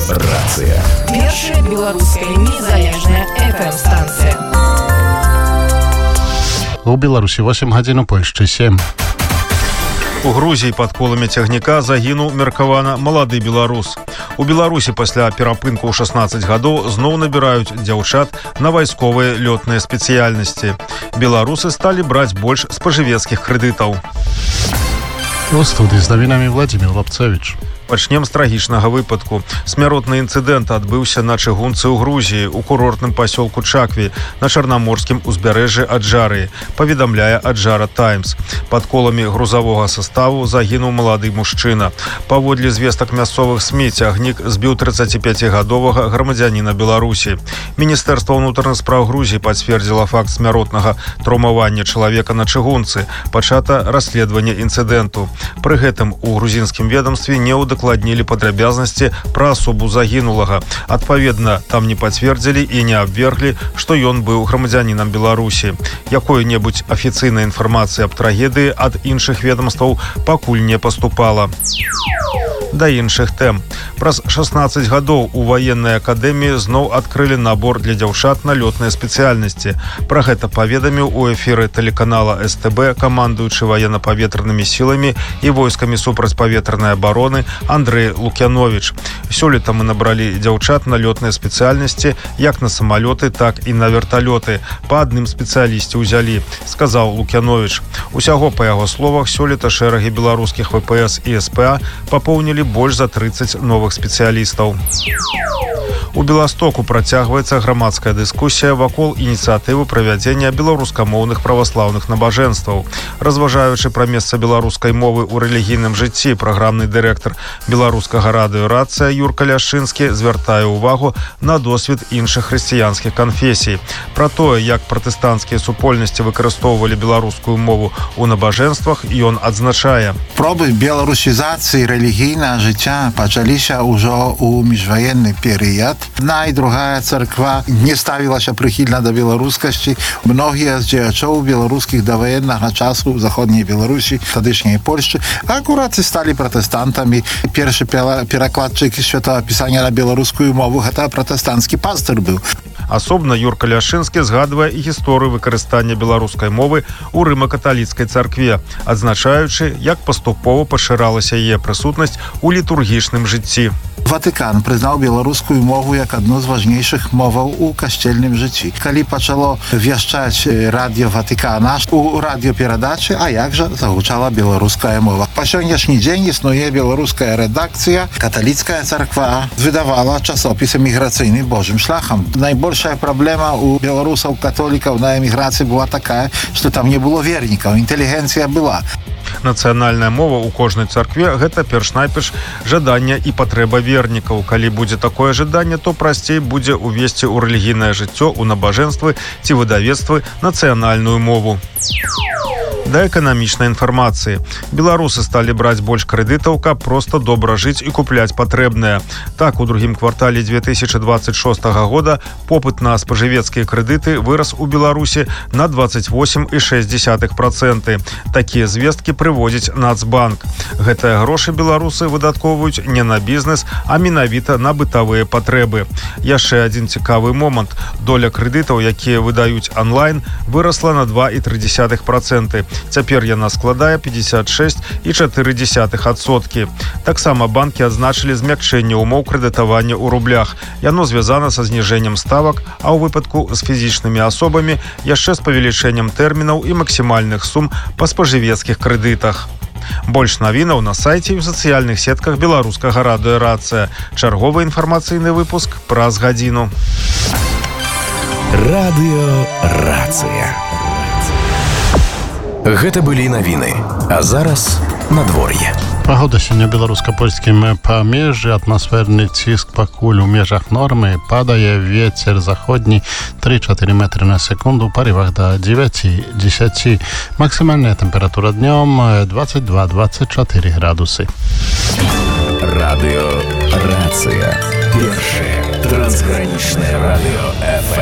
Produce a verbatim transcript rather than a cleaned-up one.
Рацыя. Першая беларуская незалежная эф эм-станцыя. У Беларусі восем гадзін, у Польшчы сем. У Грузіі пад коламі цягніка загінуў меркавана малады беларус. У Беларусі пасля перапынку ў шаснаццаць гадоў зноў набіраюць дзяўчат на вайсковыя лётныя спецыяльнасці. Беларусы сталі браць больш спажывецкіх крэдытаў. У студыі з навінамі Владзімір Лапцевіч. Пачнем з трагічнага выпадку. Смяротны інцыдэнт адбыўся на чыгунцы ў Грузіі, у курортным пасёлку Чакві, на чарнаморскім узбярэжжы Аджарыі, паведамляе Аджара Таймс. Пад коламі грузавога саставу загінуў малады мужчына. Паводле звестак мясцовых СМІ, цягнік збіў трыццаціпяцігадовага грамадзяніна Беларусі. Міністэрства ўнутраных спраў Грузіі пацвердзіла факт смяротнага траўмавання чалавека на чыгунцы. Пачата расследаванне інцыдэнту. Пры гэтым у грузінскім ведамстве не ўдакладнілі дакладнілі падрабязнасці пра асобу загінулага. Адпаведна, там не пацвердзілі і не абверглі, што ён быў грамадзянінам Беларусі. Якой-небудзь афіцыйнай інфармацыі аб трагедыі ад іншых ведамстваў пакуль не паступала. Да іншых тэм. Праз шаснаццаць гадоў у ваеннай акадэміі зноў адкрылі набор для дзяўчат на лётныя спецыяльнасці. Пра гэта паведаміў у эфіры тэлеканала эс тэ бэ камандуючы ваенна-паветранымі сіламі і войскамі супрацьпаветранай абароны Андрэй Лукяновіч. Сёлета мы набралі дзяўчат на лётныя спецыяльнасці як на самалёты, так і на верталёты. Па адным спецыялісце ўзялі, сказаў Лукяновіч. Усяго, па яго словах, сёлета шэрагі беларускіх вэ пэ эс і эс пэ а папоўнілі больш за трыццаць новых спецыялістаў. У Беластоку працягваецца грамадская дыскусія вакол ініцыятывы правядзення беларускамоўных праваслаўных набажэнстваў. Разважаючы пра месца беларускай мовы ў рэлігійным жыцці, праграмны дырэктар беларускага радыё «Рацыя» Юрка Ляшынскі звяртае ўвагу на досвед іншых хрысціянскіх канфесій. Пра тое, як пратэстанцкія супольнасці выкарыстоўвалі беларускую мову ў набажэнствах, ён адзначае. Пробы беларусізацыі рэлігійнага жыцця пачаліся ўжо ў міжваенны перыяд. Одна і другая царква не ставілася прыхільна да беларускасці. Многія з дзеячоў беларускіх даваеннага часу ў заходняй Беларусі, тадышняй Польшчы, акурат і сталі пратэстантамі. Першы перакладчык святого пісання на беларускую мову гэта пратэстанцкі пастыр быў. Асобна Юрка Ляшынскі згадвае і гісторыю выкарыстання беларускай мовы ў рыма-каталіцкай царкве, адзначаючы, як паступова пашыралася яе прысутнасць у літургічным жыцці. Ватыкан прызнаў беларускую мову як адну з важнейшых моваў у касцельным жыцці. Калі пачало вяшчаць радыё Ватыкана, у радыёперадачы, а як жа загучала беларуская мова. Па сённяшні дзень існуе беларуская рэдакцыя. Каталіцкая царква выдавала часопіс эміграцыйны Божым шляхам. Найбольшая праблема у беларусаў-католікаў на эміграцыі была такая, што там не было вернікаў, інтэлігенцыя была. Нацыянальная мова ў кожнай царкве – гэта перш-найперш жаданне і патрэба вернікаў. Калі будзе такое жаданне, то прасцей будзе увесці ў рэлігійнае жыццё, у набажэнствы ці выдавецтвы нацыянальную мову. Да эканамічнай інфармацыі. Беларусы сталі браць больш крэдытаў, каб проста добра жыць і купляць патрэбнае. Так, у другім квартале дзве тысячы дваццаць шостага года попыт на спажывецкія крэдыты вырас у Беларусі на дваццаць восем і шэсць дзесятых працэнта. Такія звесткі прыводзіць Нацбанк. Гэтыя грошы беларусы выдаткоўваюць не на бізнес, а менавіта на бытавыя патрэбы. Яшчэ адзін цікавы момант. Доля крэдытаў, якія выдаюць онлайн, вырасла на два і тры дзесятых працэнта. Цяпер яна складае пятьдесят шесть і чатыры дзесятых адсоткі. Таксама банкі адзначылі змякчэнне ўмоў крэдытавання ў рублях. Яно звязана са зніжэннем ставак, а ў выпадку з фізічнымі асобамі яшчэ з павелічэннем тэрмінаў і максімальных сум па спажывецкіх крэдытах. Больш навінаў на сайце і ў сацыяльных сетках беларускага радыё «Рацыя». Чарговы інфармацыйны выпуск праз гадзіну. Радыё «Рацыя». Гэта былі навіны, а зараз надвор'е. Пагода сёння беларуска-польскім памежжы, атмасферны ціск пакуль у межах нормы, падае вецер заходні тры-чатыры метры на секунду, у парывах да дзевяці-дзесяці. Максімальная тэмпература днём двадцать два - двадцать чатыры градусы. Радыё «Рацыя». Першае трансгранічнае радыё эф эм.